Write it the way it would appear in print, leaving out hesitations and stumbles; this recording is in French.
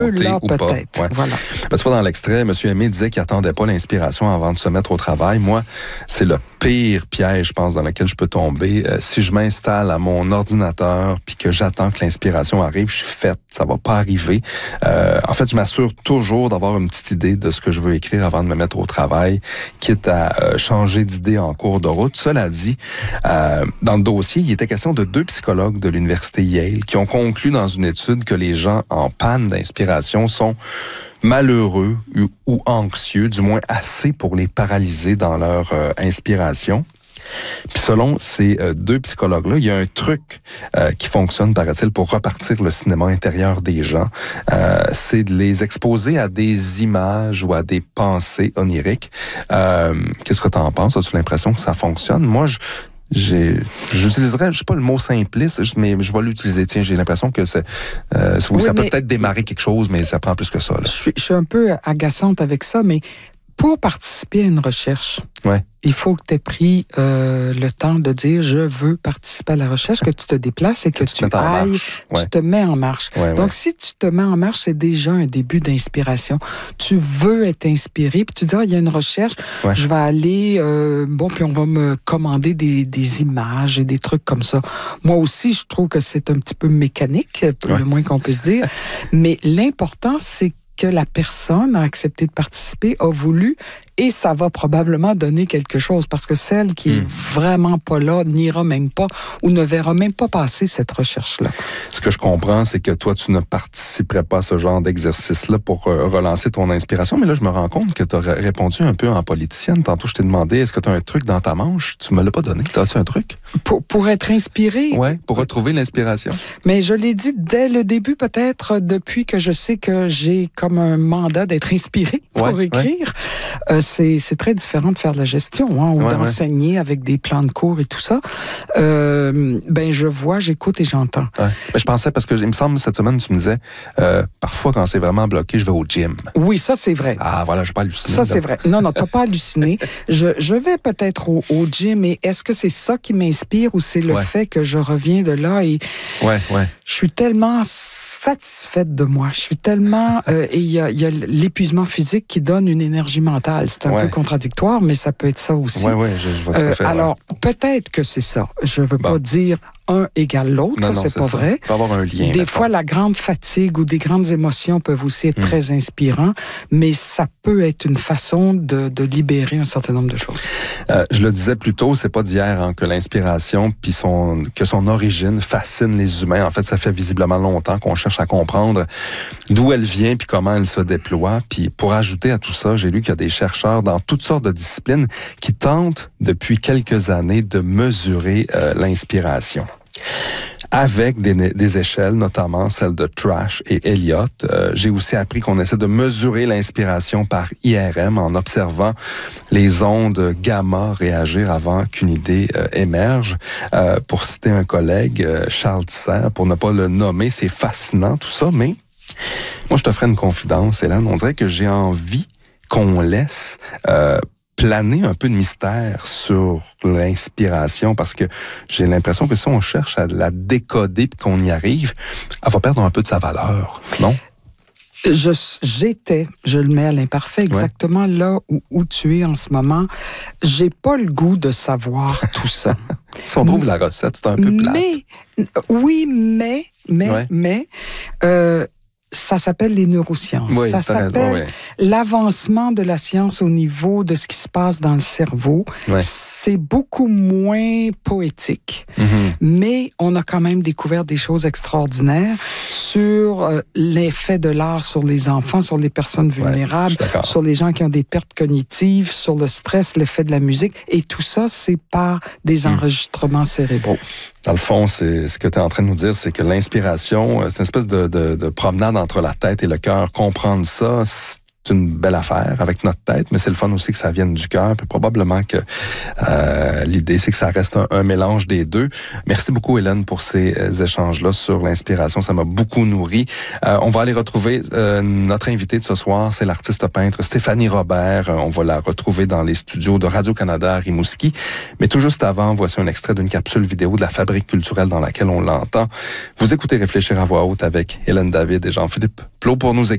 là, ou pas. peut-être. Ouais. Voilà. Ben, tu vois, dans l'extrait, M. Aimé disait qu'il n'attendait pas l'inspiration avant de se mettre au travail. Moi, c'est le pire piège, je pense, dans lequel je peux tomber. Si je m'installe à mon ordinateur puis que j'attends que l'inspiration arrive, je suis faite. Ça va pas arriver. En fait, je m'assure toujours d'avoir une petite idée de ce que je veux écrire avant de me mettre au travail, quitte à changer d'idée en cours de route. Cela dit, dans le dossier, il était question de 2 psychologues de l'Université Yale qui ont conclu dans une étude que les gens en panne d'inspiration sont malheureux ou anxieux, du moins assez pour les paralyser dans leur inspiration. Puis selon ces 2 psychologues-là, il y a un truc qui fonctionne, paraît-il, pour repartir le cinéma intérieur des gens. C'est de les exposer à des images ou à des pensées oniriques. Qu'est-ce que tu en penses? As-tu l'impression que ça fonctionne? Moi, j'utiliserais, je sais pas le mot simpliste, mais je vais l'utiliser. Tiens, j'ai l'impression que ça peut peut-être démarrer quelque chose, mais ça prend plus que ça. Là. Je suis un peu agaçante avec ça, mais pour participer à une recherche, il faut que tu aies pris le temps de dire « je veux participer à la recherche », que tu te déplaces et que tu ailles, tu te mets en marche. Donc, si tu te mets en marche, c'est déjà un début d'inspiration. Tu veux être inspiré, puis tu dis « ah, il y a une recherche, je vais aller, puis on va me commander des images et des trucs comme ça. » Moi aussi, je trouve que c'est un petit peu mécanique, le moins qu'on puisse dire, mais l'important, c'est que la personne a accepté de participer, a voulu, et ça va probablement donner quelque chose, parce que celle qui est vraiment pas là, n'ira même pas, ou ne verra même pas passer cette recherche-là. Ce que je comprends, c'est que toi, tu ne participerais pas à ce genre d'exercice-là pour relancer ton inspiration, mais là, je me rends compte que tu as répondu un peu en politicienne. Tantôt, je t'ai demandé, est-ce que tu as un truc dans ta manche? Tu me l'as pas donné. As-tu un truc? Pour être inspiré? Oui, pour retrouver l'inspiration. Mais je l'ai dit dès le début, peut-être, depuis que je sais que j'ai comme un mandat d'être inspiré pour écrire. C'est très différent de faire de la gestion ou d'enseigner avec des plans de cours et tout ça. Je vois, j'écoute et j'entends. Je pensais, parce que il me semble, cette semaine, tu me disais, parfois, quand c'est vraiment bloqué, je vais au gym. Oui, ça, c'est vrai. Ah, voilà, je n'ai pas halluciné. Ça, c'est vrai. Non, t'as pas halluciné. Je vais peut-être au gym, mais est-ce que c'est ça qui m'inspire ou c'est le fait que je reviens de là et je suis tellement satisfaite de moi. Je suis tellement... et il y a l'épuisement physique qui donne une énergie mentale. C'est un peu contradictoire, mais ça peut être ça aussi. Oui, je vois tout à fait. Alors, peut-être que c'est ça. Je veux pas dire un égale l'autre, c'est pas vrai. Il peut y avoir un lien. Des fois, la grande fatigue ou des grandes émotions peuvent aussi être très inspirants, mais ça peut être une façon de libérer un certain nombre de choses. Je le disais plus tôt, c'est pas d'hier que l'inspiration puis que son origine fascine les humains. En fait, ça fait visiblement longtemps qu'on cherche à comprendre d'où elle vient puis comment elle se déploie. Puis pour ajouter à tout ça, j'ai lu qu'il y a des chercheurs dans toutes sortes de disciplines qui tentent depuis quelques années de mesurer l'inspiration. Avec des échelles, notamment celles de Trash et Elliott. J'ai aussi appris qu'on essaie de mesurer l'inspiration par IRM en observant les ondes gamma réagir avant qu'une idée émerge. Pour citer un collègue, Charles Tisser, pour ne pas le nommer, c'est fascinant tout ça, mais moi je te ferai une confidence, Hélène. On dirait que j'ai envie qu'on laisse planer un peu de mystère sur l'inspiration, parce que j'ai l'impression que si on cherche à la décoder puis qu'on y arrive, elle va perdre un peu de sa valeur, non? Je le mets à l'imparfait, exactement là où tu es en ce moment. J'ai pas le goût de savoir tout ça. Si on trouve la recette, c'est un peu plate. Mais, ça s'appelle les neurosciences. Ça s'appelle l'avancement de la science au niveau de ce qui se passe dans le cerveau. C'est beaucoup moins poétique, mais on a quand même découvert des choses extraordinaires sur l'effet de l'art sur les enfants, sur les personnes vulnérables, sur les gens qui ont des pertes cognitives, sur le stress, l'effet de la musique. Et tout ça, c'est par des enregistrements cérébraux. Dans le fond, c'est ce que tu es en train de nous dire, c'est que l'inspiration, c'est une espèce de promenade entre la tête et le cœur. Comprendre ça, c'est une belle affaire avec notre tête, mais c'est le fun aussi que ça vienne du cœur. Puis probablement que l'idée, c'est que ça reste un mélange des deux. Merci beaucoup, Hélène, pour ces échanges-là sur l'inspiration. Ça m'a beaucoup nourri. On va aller retrouver notre invitée de ce soir. C'est l'artiste peintre Stéphanie Robert. On va la retrouver dans les studios de Radio-Canada à Rimouski. Mais tout juste avant, voici un extrait d'une capsule vidéo de la Fabrique culturelle dans laquelle on l'entend. Vous écoutez Réfléchir à voix haute avec Hélène David et Jean-Philippe Plot pour nous écouter.